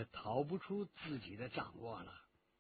逃不出自己的掌握了。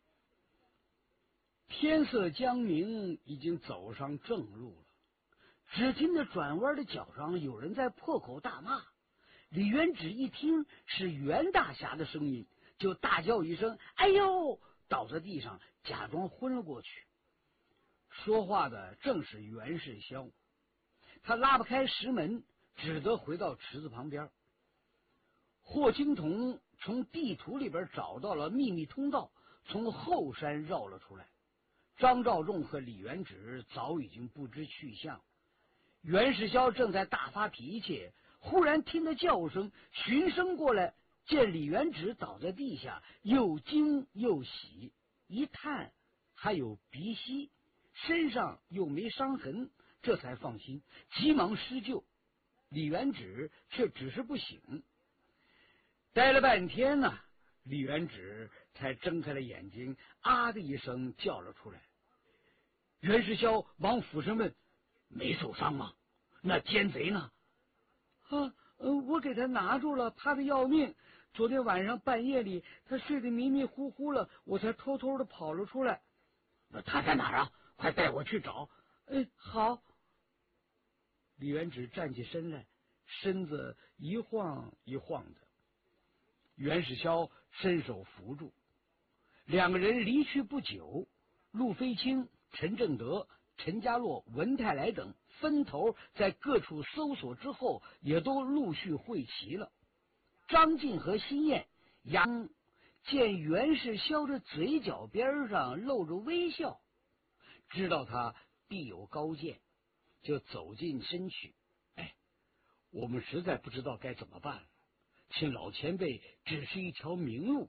天色将明，已经走上正路了。只听得转弯的角上有人在破口大骂。李元直一听是袁大侠的声音，就大叫一声“哎呦”，倒在地上，假装昏了过去。说话的正是袁世霄，他拉不开石门，只得回到池子旁边。霍青桐从地图里边找到了秘密通道，从后山绕了出来。张召仲和李元直早已经不知去向。袁世霄正在大发脾气，忽然听得叫声，循声过来，见李元直倒在地下，又惊又喜，一探还有鼻息，身上又没伤痕，这才放心，急忙施救。李元直却只是不醒。待了半天呢，李元直才睁开了眼睛，啊的一声叫了出来。袁世霄忙俯身问：“没受伤吗？那奸贼呢？”“我给他拿住了，怕他要命。昨天晚上半夜里，他睡得迷迷糊糊了，我才偷偷的跑了出来。”“他在哪儿啊？快带我去找。”“好。”李元直站起身来，身子一晃一晃的。袁世霄伸手扶住，两个人离去不久，陆飞清、陈正德、陈家洛、文泰来等分头在各处搜索之后，也都陆续会齐了。张晋和辛燕杨见袁世霄的嘴角边上露着微笑，知道他必有高见，就走近身去。“我们实在不知道该怎么办，请老前辈指示一条明路。”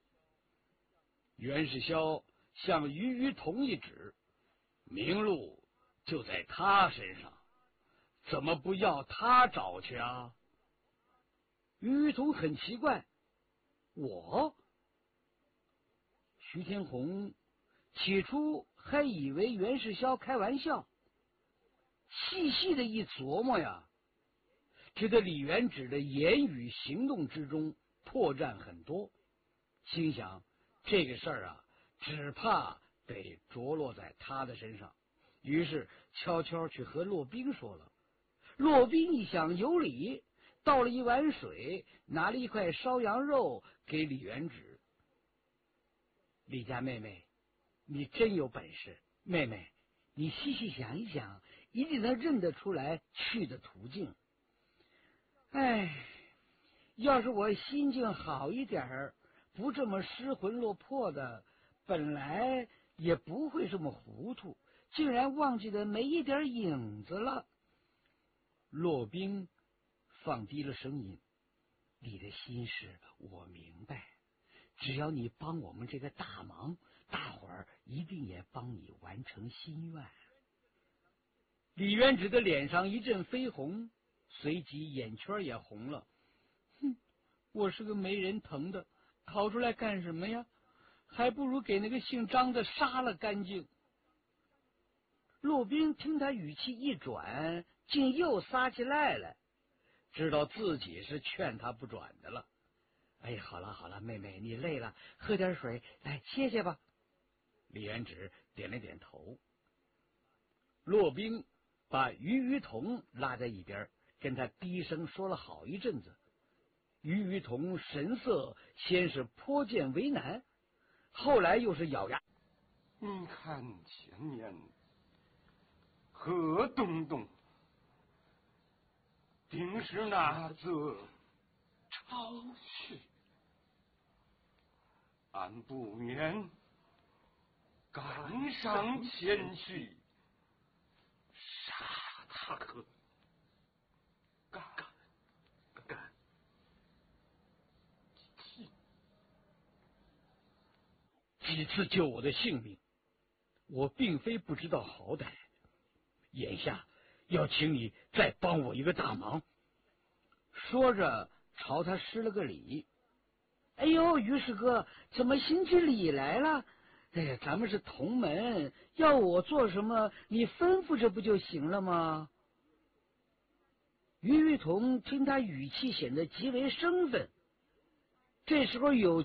袁世霄向于同一指：“明路就在他身上，怎么不要他找去啊？”于同很奇怪：“我？”徐天红起初还以为袁世霄开玩笑，细细的一琢磨呀，觉得李元直的言语行动之中破绽很多，心想这个事儿啊，只怕得着落在他的身上，于是悄悄去和骆宾说了。骆宾一想有理，倒了一碗水，拿了一块烧羊肉给李元直。“李家妹妹，你真有本事。妹妹，你细细想一想，一定能认得出来去的途径。要是我心境好一点儿，不这么失魂落魄的，本来也不会这么糊涂，竟然忘记的没一点影子了。”骆宾放低了声音：“你的心事我明白，只要你帮我们这个大忙，大伙儿一定也帮你完成心愿。”李元直的脸上一阵绯红，随即眼圈也红了。“我是个没人疼的，逃出来干什么呀？还不如给那个姓张的杀了干净。”骆宾听他语气一转，竟又撒起赖来，知道自己是劝他不转的了。“好了好了，妹妹你累了，喝点水，来歇歇吧。”李元直点了点头。骆宾把于同拉在一边，跟他低声说了好一阵子。于同神色先是颇见为难，后来又是咬牙：“ 你看前面何东东，定是那则抄去，俺不免赶上前去杀他个干。 几次救我的性命，我并非不知道好歹，眼下要请你再帮我一个大忙。”说着朝他施了个礼。“于师哥，怎么行起礼来了？咱们是同门，要我做什么你吩咐着不就行了吗？”于同听他语气显得极为生分，这时候有